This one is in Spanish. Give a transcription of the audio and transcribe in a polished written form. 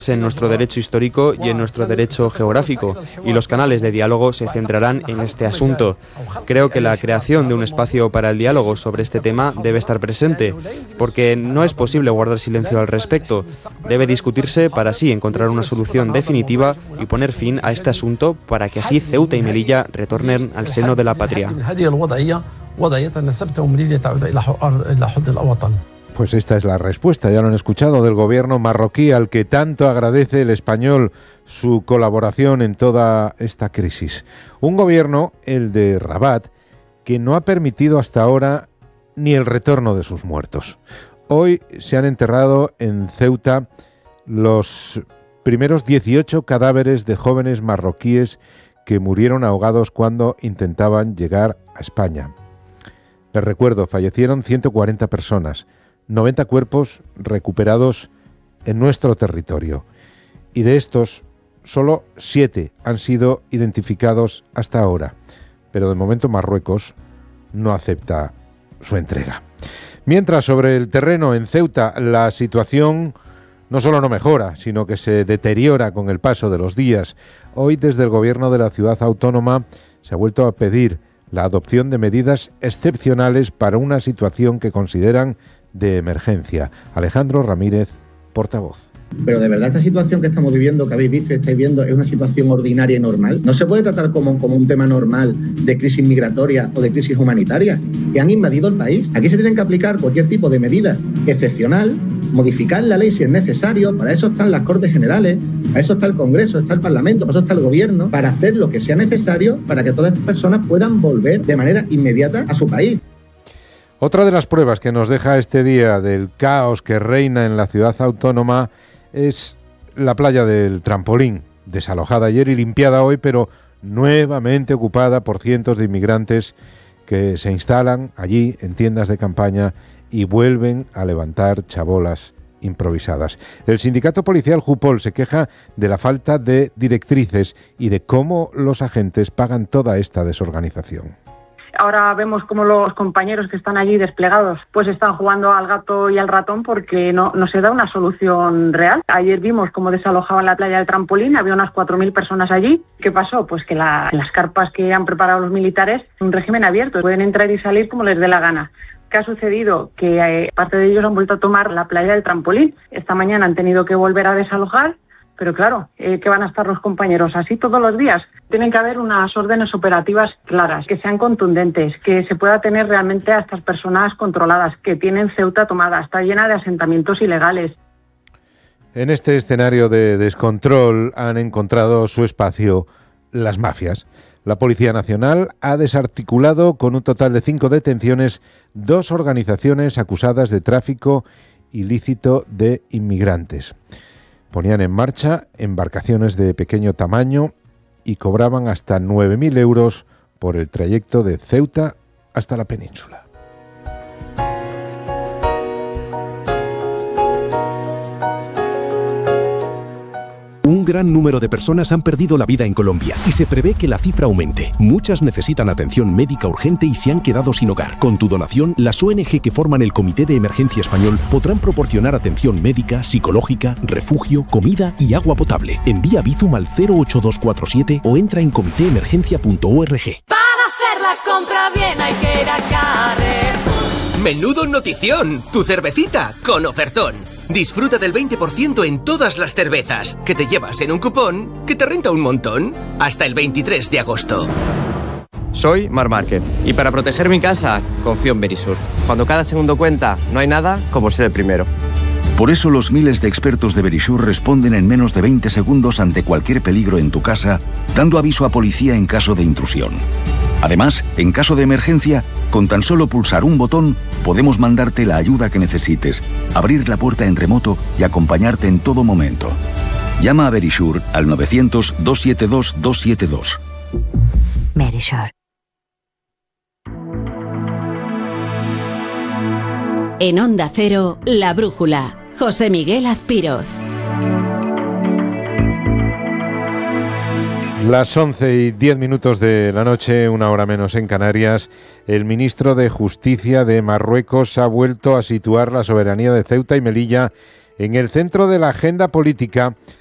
en nuestro derecho histórico y en nuestro derecho geográfico, y los canales de diálogo se centrarán en este asunto. Creo que la creación de un espacio para el diálogo sobre este tema debe estar presente, porque no es posible guardar silencio al respecto. Debe discutirse para así encontrar una solución definitiva y poner fin a este asunto para que así Ceuta y Melilla retornen al seno de la patria. Pues esta es la respuesta, ya lo han escuchado, del gobierno marroquí, al que tanto agradece el español su colaboración en toda esta crisis. Un gobierno, el de Rabat, que no ha permitido hasta ahora ni el retorno de sus muertos. Hoy se han enterrado en Ceuta los primeros 18 cadáveres de jóvenes marroquíes que murieron ahogados cuando intentaban llegar a España. Les recuerdo, fallecieron 140 personas, 90 cuerpos recuperados en nuestro territorio. Y de estos, solo 7 han sido identificados hasta ahora. Pero de momento Marruecos no acepta su entrega. Mientras, sobre el terreno en Ceuta, la situación no solo no mejora, sino que se deteriora con el paso de los días. Hoy, desde el gobierno de la ciudad autónoma, se ha vuelto a pedir la adopción de medidas excepcionales para una situación que consideran de emergencia. Alejandro Ramírez, portavoz. Pero de verdad esta situación que estamos viviendo, que habéis visto y estáis viendo, es una situación ordinaria y normal. No se puede tratar como un tema normal de crisis migratoria o de crisis humanitaria, que han invadido el país. Aquí se tienen que aplicar cualquier tipo de medida excepcional, modificar la ley si es necesario. Para eso están las Cortes Generales, para eso está el Congreso, está el Parlamento, para eso está el Gobierno, para hacer lo que sea necesario para que todas estas personas puedan volver de manera inmediata a su país. Otra de las pruebas que nos deja este día del caos que reina en la ciudad autónoma es la playa del Trampolín, desalojada ayer y limpiada hoy, pero nuevamente ocupada por cientos de inmigrantes que se instalan allí en tiendas de campaña y vuelven a levantar chabolas improvisadas. El sindicato policial Jupol se queja de la falta de directrices y de cómo los agentes pagan toda esta desorganización. Ahora vemos cómo los compañeros que están allí desplegados pues están jugando al gato y al ratón porque no se da una solución real. Ayer vimos cómo desalojaban la playa del Trampolín, había unas 4.000 personas allí. ¿Qué pasó? Pues que las carpas que han preparado los militares, un régimen abierto, pueden entrar y salir como les dé la gana. ¿Qué ha sucedido? Que parte de ellos han vuelto a tomar la playa del Trampolín. Esta mañana han tenido que volver a desalojar. Pero claro, ¿qué van a estar los compañeros? ¿Así todos los días? Tienen que haber unas órdenes operativas claras, que sean contundentes, que se pueda tener realmente a estas personas controladas, que tienen Ceuta tomada, está llena de asentamientos ilegales. En este escenario de descontrol han encontrado su espacio las mafias. La Policía Nacional ha desarticulado con un total de 5 detenciones 2 organizaciones acusadas de tráfico ilícito de inmigrantes. Ponían en marcha embarcaciones de pequeño tamaño y cobraban hasta 9.000 euros por el trayecto de Ceuta hasta la península. Un gran número de personas han perdido la vida en Colombia y se prevé que la cifra aumente. Muchas necesitan atención médica urgente y se han quedado sin hogar. Con tu donación, las ONG que forman el Comité de Emergencia Español podrán proporcionar atención médica, psicológica, refugio, comida y agua potable. Envía Bizum al 08247 o entra en comitéemergencia.org. Para hacer la compra bien hay que ir a Carrefour. ¡Menudo notición! Tu cervecita con ofertón. Disfruta del 20% en todas las cervezas, que te llevas en un cupón que te renta un montón. Hasta el 23 de agosto. Soy Mar Márquez y para proteger mi casa confío en Verisur. Cuando cada segundo cuenta, no hay nada como ser el primero. Por eso los miles de expertos de Verisur responden en menos de 20 segundos ante cualquier peligro en tu casa, dando aviso a policía en caso de intrusión. Además, en caso de emergencia, con tan solo pulsar un botón, podemos mandarte la ayuda que necesites, abrir la puerta en remoto y acompañarte en todo momento. Llama a Verisur al 900-272-272. Verisur. En Onda Cero, La Brújula. José Miguel Azpiroz. Las 11:10 de la noche, una hora menos en Canarias, el ministro de Justicia de Marruecos ha vuelto a situar la soberanía de Ceuta y Melilla En el centro de la agenda política,